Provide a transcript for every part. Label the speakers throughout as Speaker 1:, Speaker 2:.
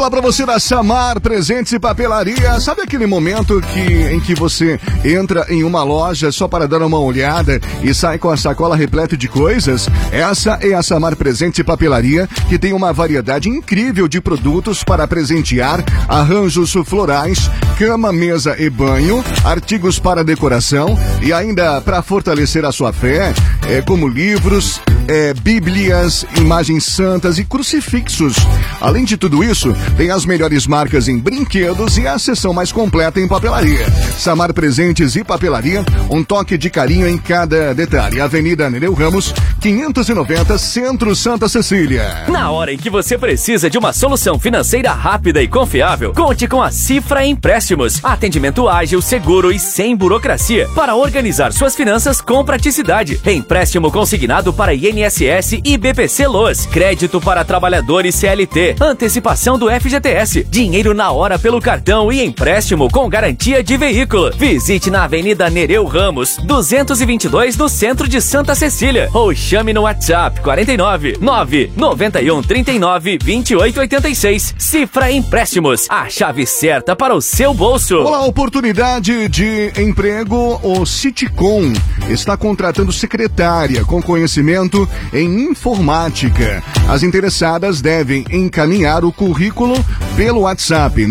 Speaker 1: falar pra você da Samar Presentes e Papelaria. Sabe aquele momento em que você entra em uma loja só para dar uma olhada e sai com a sacola repleta de coisas? Essa é a Samar Presentes e Papelaria, que tem uma variedade incrível de produtos para presentear, arranjos florais, cama, mesa e banho, artigos para decoração e ainda para fortalecer a sua fé, como livros, bíblias, imagens santas e crucifixos. Além de tudo isso, tem as melhores marcas em brinquedos e a seção mais completa em papelaria. Samar Presentes e Papelaria, um toque de carinho em cada detalhe. Avenida Nereu Ramos, 590, Centro, Santa Cecília.
Speaker 2: Na hora em que você precisa de uma solução financeira rápida e confiável, conte com a Cifra Empréstimos. Atendimento ágil, seguro e sem burocracia para organizar suas finanças com praticidade. Empréstimo consignado para INSS e BPC Loas. Crédito para trabalhadores CLT. Antecipação do FGTS. Dinheiro na hora pelo cartão e empréstimo com garantia de veículo. Visite na Avenida Nereu Ramos, 222, no centro de Santa Cecília. Ou chame no WhatsApp 49 991 39 28 86. Cifra Empréstimos, a chave certa para o seu bolso.
Speaker 1: Olá, oportunidade de emprego. O Citicom está contratando secretária com conhecimento em informática. As interessadas devem encaminhar o currículo pelo WhatsApp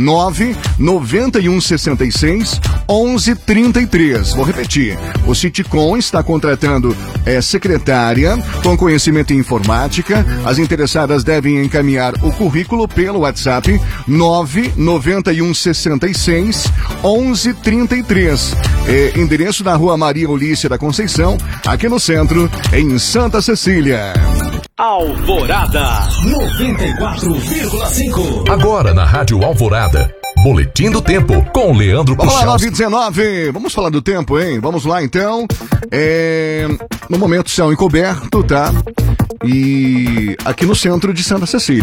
Speaker 1: 99166 1133. Vou repetir. O Citicom está contratando secretária com conhecimento em informática. As interessadas devem encaminhar o currículo pelo WhatsApp 99166 1133. Endereço na Rua Maria Olícia da Conceição, aqui no centro, em Santa Cecília.
Speaker 3: Alvorada 94,5.
Speaker 4: Agora na Rádio Alvorada, Boletim do Tempo com Leandro
Speaker 1: Vamos lá,
Speaker 4: Puchalski.
Speaker 1: 9h19. Vamos falar do tempo, hein? Vamos lá, então. No momento, céu encoberto, tá? E aqui no centro de Santa Cecília.